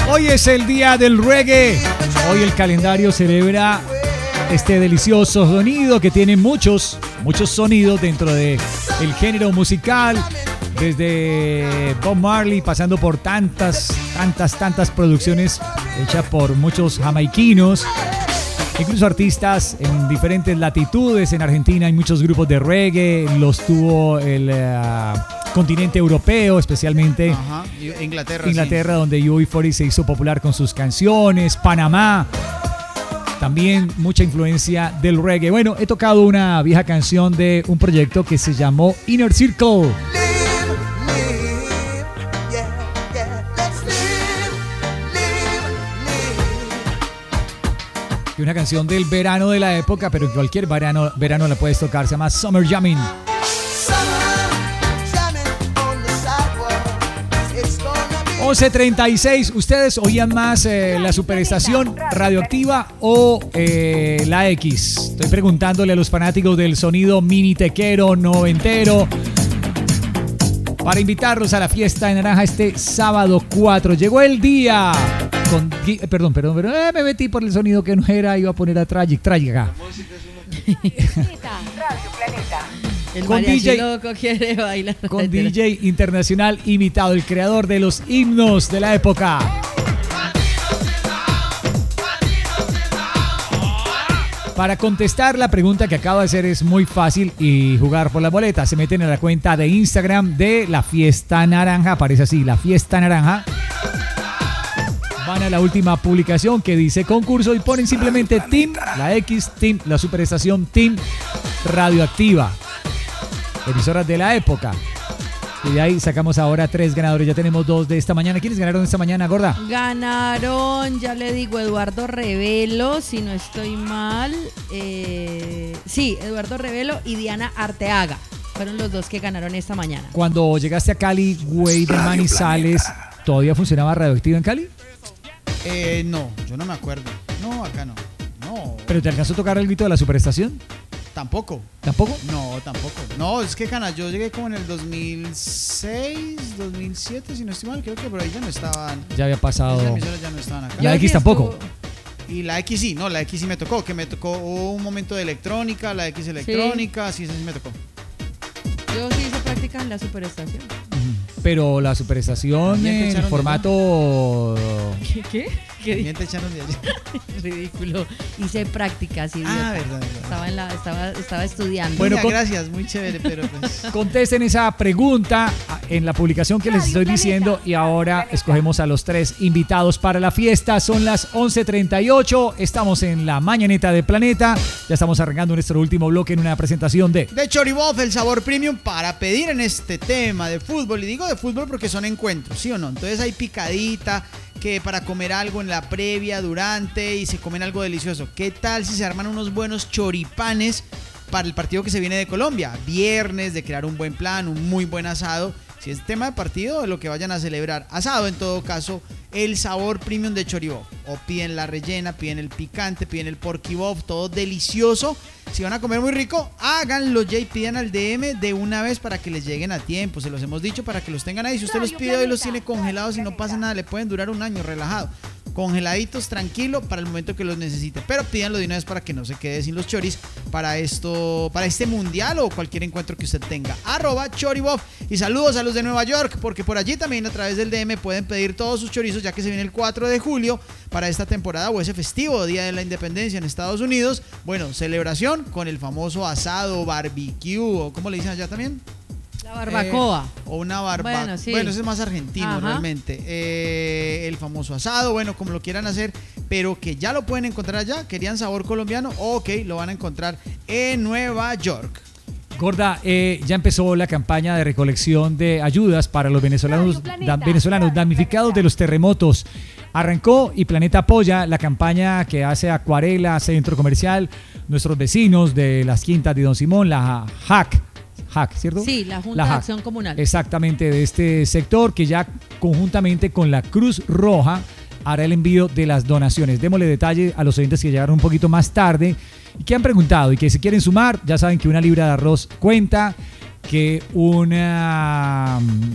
Hoy es el día del reggae. Hoy el calendario celebra este delicioso sonido que tiene muchos sonidos dentro de el género musical. Desde Bob Marley, pasando por tantas producciones hechas por muchos jamaiquinos, incluso artistas en diferentes latitudes. En Argentina hay muchos grupos de reggae, los tuvo el continente europeo, especialmente Inglaterra, sí. Donde UB40 se hizo popular con sus canciones. Panamá, también mucha influencia del reggae. Bueno, he tocado una vieja canción de un proyecto que se llamó Inner Circle. Una canción del verano de la época, pero en cualquier verano la puedes tocar. Se llama Summer Jamming. 11:36. ¿Ustedes oían más la superestación radioactiva o la X? Estoy preguntándole a los fanáticos del sonido mini tequero noventero para invitarlos a la fiesta de Naranja este sábado 4. Llegó el día. Perdón, me metí por el sonido que no era, iba a poner a Tragic acá. El mariachi loco quiere bailar. Con DJ internacional invitado, el creador de los himnos de la época. Para contestar la pregunta que acabo de hacer es muy fácil y jugar por la boleta. Se meten a la cuenta de Instagram de La Fiesta Naranja, aparece así, La Fiesta Naranja. Van a la última publicación que dice concurso y ponen simplemente Team, la X, Team, la superestación Team Radioactiva. Emisoras de la época. Y de ahí sacamos ahora 3 ganadores. Ya tenemos 2 de esta mañana. ¿Quiénes ganaron esta mañana, gorda? Ganaron, ya le digo, Eduardo Revelo, si no estoy mal. Sí, Eduardo Revelo y Diana Arteaga. Fueron los 2 que ganaron esta mañana. Cuando llegaste a Cali, güey, de Manizales, ¿todavía funcionaba Radioactiva en Cali? No, yo no me acuerdo. No, acá no. ¿Pero te alcanzó a tocar el grito de la superestación? Tampoco. ¿Tampoco? No, tampoco. No, es que Cana, yo llegué como en el 2006, 2007, si no estoy mal, creo que por ahí ya no estaban. Ya había pasado. Las emisoras ya no estaban acá. La X tampoco. Y la X sí, no, la X sí me tocó, hubo un momento de electrónica, la X electrónica, sí me tocó. Yo sí hice práctica en la superestación. Pero la superestación en formato... ¿Qué? También te echaron de allá. Ridículo. Hice prácticas, idiota. Verdad. Estaba estudiando. Bueno, gracias, muy chévere, pero pues... Contesten esa pregunta en la publicación que les estoy diciendo y ahora escogemos a los 3 invitados para la fiesta. Son las 11:38, estamos en la mañaneta de Planeta. Ya estamos arrancando nuestro último bloque en una presentación de Choribof, el sabor premium para pedir en este tema de fútbol. Y digo de fútbol porque son encuentros, ¿sí o no? Entonces hay picadita, que para comer algo en la previa, durante y se comen algo delicioso. ¿Qué tal si se arman unos buenos choripanes para el partido que se viene de Colombia? Viernes, de crear un buen plan, un muy buen asado. Si es tema de partido, de lo que vayan a celebrar. Asado, en todo caso, el sabor premium de Choribof. O piden la rellena, piden el picante, piden el porquibof, todo delicioso. Si van a comer muy rico, háganlo ya y pidan al DM de una vez para que les lleguen a tiempo. Se los hemos dicho para que los tengan ahí. Si usted los pide hoy, los tiene congelados y no pasa nada, le pueden durar un año relajado. Congeladitos, tranquilo, para el momento que los necesite. Pero pídanlo de una vez para que no se quede sin los choris para este mundial o cualquier encuentro que usted tenga. @Choribof. Y saludos a los de Nueva York, porque por allí también a través del DM pueden pedir todos sus chorizos, ya que se viene el 4 de julio para esta temporada o ese festivo Día de la Independencia en Estados Unidos. Bueno, celebración con el famoso asado, barbecue, o ¿cómo le dicen allá también? La barbacoa. O una barbacoa. Bueno, sí. Bueno, ese es más argentino realmente. El famoso asado, bueno, como lo quieran hacer, pero que ya lo pueden encontrar allá. ¿Querían sabor colombiano? Ok, lo van a encontrar en Nueva York. Gorda, ya empezó la campaña de recolección de ayudas para los venezolanos damnificados de los terremotos. Arrancó y Planeta apoya la campaña que hace Acuarela, Centro Comercial, nuestros vecinos de las Quintas de Don Simón, la HAC, ¿cierto? Sí, la Junta de Acción Comunal. Exactamente, de este sector que ya conjuntamente con la Cruz Roja hará el envío de las donaciones. Démosle detalle a los oyentes que llegaron un poquito más tarde y que han preguntado y que si quieren sumar, ya saben que una libra de arroz cuenta, que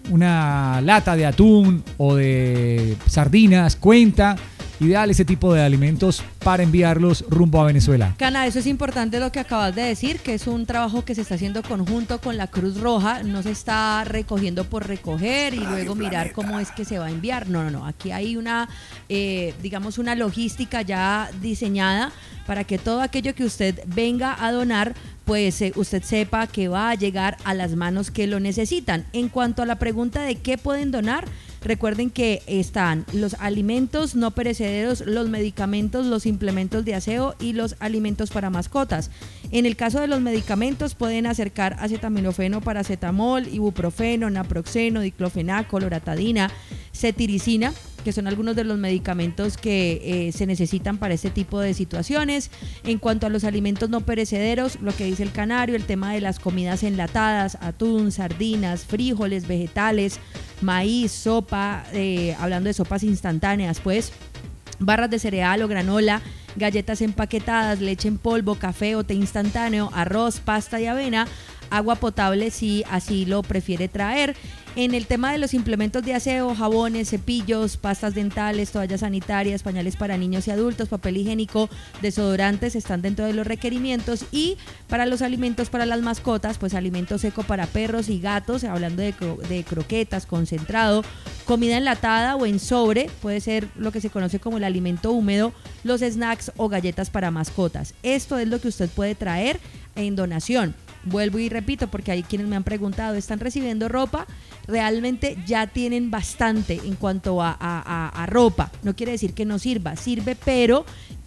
una lata de atún o de sardinas, cuenta. Ideal ese tipo de alimentos para enviarlos rumbo a Venezuela. Cana, eso es importante lo que acabas de decir, que es un trabajo que se está haciendo conjunto con la Cruz Roja, no se está recogiendo por recoger y luego mirar cómo es que se va a enviar. No, aquí hay una, digamos, una logística ya diseñada para que todo aquello que usted venga a donar, pues usted sepa que va a llegar a las manos que lo necesitan. En cuanto a la pregunta de qué pueden donar, recuerden que están los alimentos no perecederos, los medicamentos, los implementos de aseo y los alimentos para mascotas. En el caso de los medicamentos pueden acercar acetaminofeno, paracetamol, ibuprofeno, naproxeno, diclofenaco, loratadina, cetiricina, que son algunos de los medicamentos que se necesitan para este tipo de situaciones. En cuanto a los alimentos no perecederos, lo que dice el Canario, el tema de las comidas enlatadas, atún, sardinas, frijoles, vegetales, maíz, sopa, hablando de sopas instantáneas, pues, barras de cereal o granola, galletas empaquetadas, leche en polvo, café o té instantáneo, arroz, pasta y avena, agua potable si así lo prefiere traer. En el tema de los implementos de aseo, jabones, cepillos, pastas dentales, toallas sanitarias, pañales para niños y adultos, papel higiénico, desodorantes están dentro de los requerimientos. Y para los alimentos para las mascotas, pues alimento seco para perros y gatos, hablando de croquetas, concentrado, comida enlatada o en sobre, puede ser lo que se conoce como el alimento húmedo, los snacks o galletas para mascotas. Esto es lo que usted puede traer en donación. Vuelvo y repito, porque hay quienes me han preguntado, ¿están recibiendo ropa? Realmente ya tienen bastante en cuanto a ropa. No quiere decir que no sirve, pero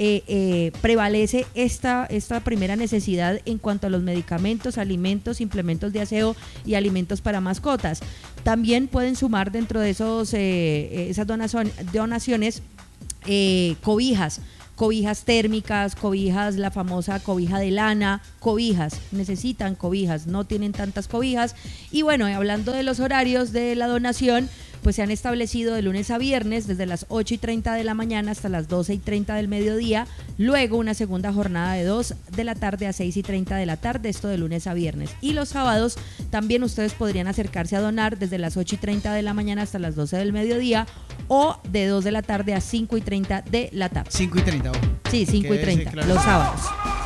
prevalece esta primera necesidad en cuanto a los medicamentos, alimentos, implementos de aseo y alimentos para mascotas. También pueden sumar dentro de esas donaciones cobijas térmicas, cobijas, la famosa cobija de lana, necesitan cobijas, no tienen tantas cobijas. Y bueno, hablando de los horarios de la donación, pues se han establecido de lunes a viernes desde las 8:30 de la mañana hasta las 12:30 del mediodía, luego una segunda jornada de 2 de la tarde a 6:30 de la tarde, esto de lunes a viernes. Y los sábados también ustedes podrían acercarse a donar desde las 8:30 de la mañana hasta las 12 del mediodía o de 2 de la tarde a 5:30 de la tarde. 5:30, ojo. Sí, 5:30, claro. Los sábados.